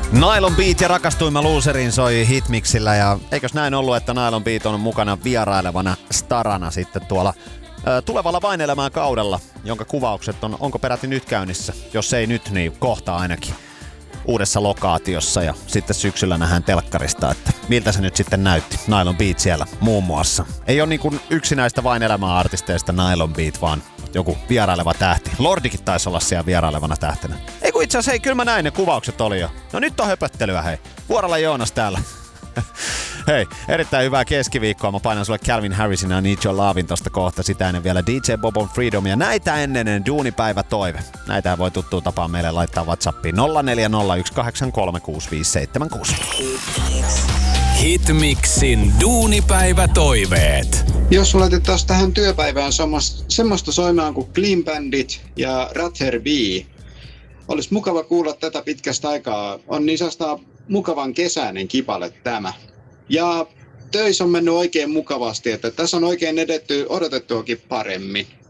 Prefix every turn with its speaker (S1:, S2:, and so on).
S1: Nylon Beat ja Rakastuimme Loserin soi Hitmixillä ja eikös näin ollut, että Nylon Beat on mukana vierailevana starana sitten tuolla tulevalla Vain elämää kaudella, jonka kuvaukset onko peräti nyt käynnissä, jos ei nyt, niin kohta ainakin uudessa lokaatiossa ja sitten syksyllä nähdään telkkarista, että miltä se nyt sitten näytti. Nylon Beat siellä muun muassa. Ei ole niin kuin yksinäistä Vain elämää artisteista Nylon Beat, vaan joku vieraileva tähti. Lordikin taisi olla siellä vierailevana tähtenä. Ei kun itse asiassa, hei, kyllä mä näin ne kuvaukset oli jo. No nyt on höpöttelyä, hei. Vuorolla Joonas täällä. Hei, erittäin hyvää keskiviikkoa. Mä painan sulle Calvin Harrisin ja Need Your Lovin tosta kohta. Sitä ennen vielä DJ Bobon Freedom ja näitä ennen duunipäivä toive. Näitä voi tuttuun tapaan meille laittaa WhatsAppiin 0401836576.
S2: Hitmixin duunipäivä toiveet.
S3: Jos laitettaisiin tähän työpäivään semmoista soimaan kuin Clean Bandit ja Rather Be. Olisi mukava kuulla tätä pitkästä aikaa. On niin mukavan kesäinen kipale tämä. Ja töissä on mennyt oikein mukavasti, että tässä on oikein edetty odotettuakin paremmin.